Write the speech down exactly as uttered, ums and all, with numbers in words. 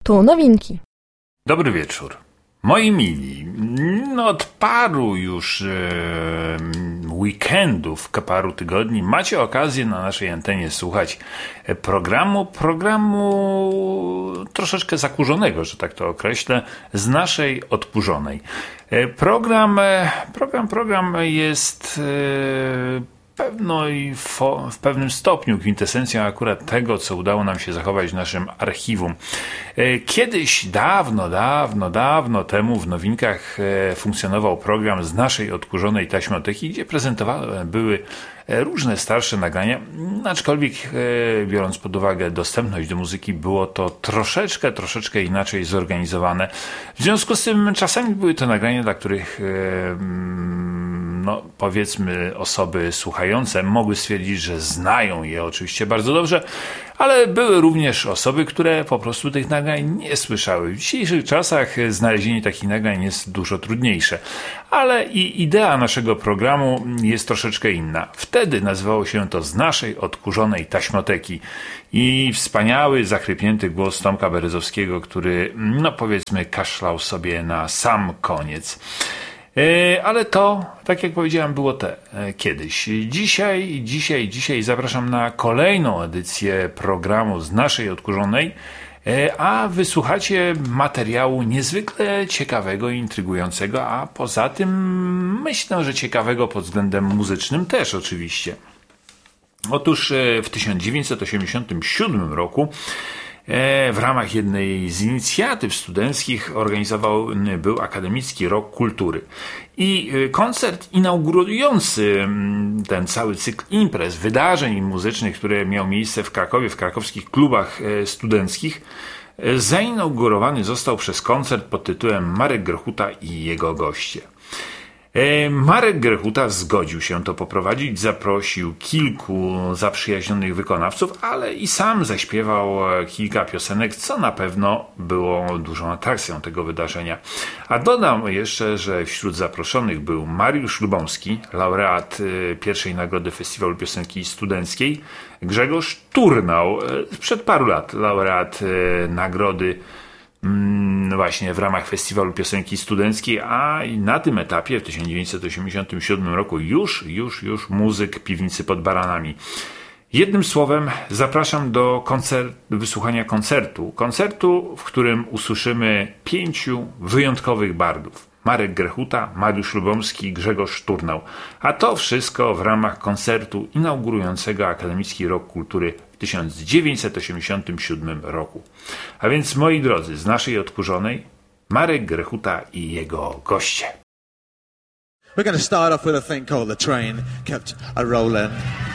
Tu nowinki. Dobry wieczór. Moi mili, no od paru już e, weekendów, paru tygodni macie okazję na naszej antenie słuchać programu, programu troszeczkę zakurzonego, że tak to określę, z naszej odkurzonej. Program, program, program jest e, Pewno i fo, w pewnym stopniu kwintesencją akurat tego, co udało nam się zachować w naszym archiwum. Kiedyś, dawno, dawno, dawno temu w nowinkach funkcjonował program z naszej odkurzonej taśmoteki, gdzie prezentowane były różne starsze nagrania, aczkolwiek biorąc pod uwagę dostępność do muzyki, było to troszeczkę, troszeczkę inaczej zorganizowane. W związku z tym czasami były to nagrania, dla których no, powiedzmy osoby słuchające mogły stwierdzić, że znają je oczywiście bardzo dobrze, ale były również osoby, które po prostu tych nagrań nie słyszały. W dzisiejszych czasach znalezienie takich nagrań jest dużo trudniejsze, ale i idea naszego programu jest troszeczkę inna. Wtedy nazywało się to z naszej odkurzonej taśmoteki i wspaniały, zachrypnięty głos Tomka Berezowskiego, który, no powiedzmy, kaszlał sobie na sam koniec. Ale to, tak jak powiedziałem, było te kiedyś. Dzisiaj, dzisiaj, dzisiaj zapraszam na kolejną edycję programu z naszej odkurzonej, a wysłuchacie materiału niezwykle ciekawego i intrygującego, a poza tym myślę, że ciekawego pod względem muzycznym też oczywiście. Otóż w tysiąc dziewięćset osiemdziesiątym siódmym roku w ramach jednej z inicjatyw studenckich organizowany był Akademicki Rok Kultury. I koncert inaugurujący ten cały cykl imprez, wydarzeń muzycznych, które miał miejsce w Krakowie, w krakowskich klubach studenckich, zainaugurowany został przez koncert pod tytułem Marek Grechuta i jego goście. Marek Grechuta zgodził się to poprowadzić, zaprosił kilku zaprzyjaźnionych wykonawców, ale i sam zaśpiewał kilka piosenek, co na pewno było dużą atrakcją tego wydarzenia. A dodam jeszcze, że wśród zaproszonych był Mariusz Lubomski, laureat pierwszej nagrody Festiwalu Piosenki Studenckiej, Grzegorz Turnał, sprzed paru lat laureat nagrody właśnie w ramach Festiwalu Piosenki Studenckiej, a na tym etapie w tysiąc dziewięćset osiemdziesiątym siódmym roku już, już, już muzyk Piwnicy pod Baranami. Jednym słowem zapraszam do koncert, wysłuchania koncertu. Koncertu, w którym usłyszymy pięciu wyjątkowych bardów. Marek Grechuta, Mariusz Lubomski, Grzegorz Turnał. A to wszystko w ramach koncertu inaugurującego Akademicki Rok Kultury w tysiąc dziewięćset osiemdziesiątym siódmym roku. A więc, moi drodzy, z naszej odkurzonej Marek Grechuta i jego goście. We're going to start off with a thing called The Train Kept A Rollin'.